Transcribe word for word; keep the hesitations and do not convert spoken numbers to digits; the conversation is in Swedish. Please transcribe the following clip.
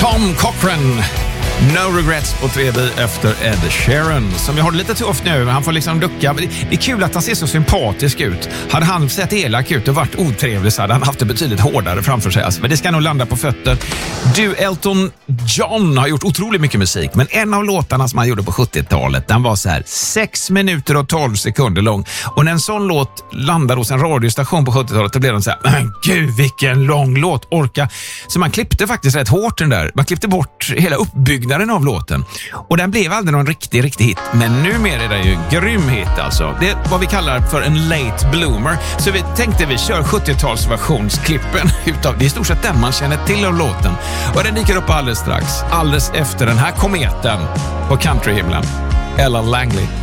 Tom Cochrane. No regrets på tre B efter Ed Sheeran, som jag har det lite tufft nu, men han får liksom ducka. Det är kul att han ser så sympatisk ut. Hade han sett elak ut och varit otrevlig så hade han haft det betydligt hårdare framför sig. Alltså, men det ska nog landa på fötter. Du, Elton John har gjort otroligt mycket musik, men en av låtarna som han gjorde på sjuttiotalet, den var så här sex minuter och tolv sekunder lång. Och när en sån låt landade hos en radiostation på sjuttiotalet, då blev den så här, men gud vilken lång låt, orka. Så man klippte faktiskt rätt hårt den där. Man klippte bort hela uppbyggnaden av låten. Och den blev aldrig någon riktig, riktig hit. Men numera är den ju en grym hit alltså. Det är vad vi kallar för en late bloomer. Så vi tänkte vi kör sjuttiotalsversionsklippen utav, det är i stort sett den man känner till av låten. Och den dyker upp alldeles strax. Alldeles efter den här kometen på countryhimlen. Ella Langley.